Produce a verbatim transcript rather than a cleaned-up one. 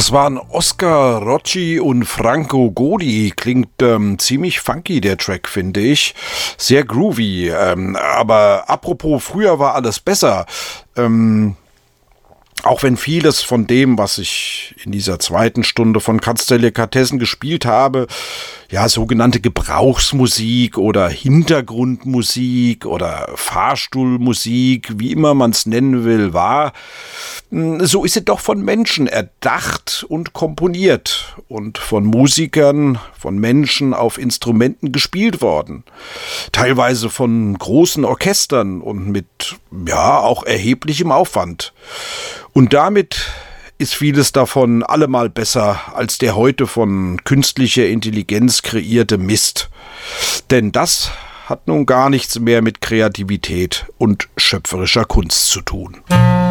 Das waren Oscar Rocci und Franco Godi. Klingt ähm, ziemlich funky, der Track, finde ich. Sehr groovy. Ähm, aber apropos, früher war alles besser. Ähm, Auch wenn vieles von dem, was ich in dieser zweiten Stunde von Katzdelikatessen gespielt habe, ja, sogenannte Gebrauchsmusik oder Hintergrundmusik oder Fahrstuhlmusik, wie immer man es nennen will, war, so ist sie doch von Menschen erdacht und komponiert und von Musikern, von Menschen auf Instrumenten gespielt worden. Teilweise von großen Orchestern und mit, ja, auch erheblichem Aufwand. Und damit ist vieles davon allemal besser als der heute von künstlicher Intelligenz kreierte Mist. Denn das hat nun gar nichts mehr mit Kreativität und schöpferischer Kunst zu tun.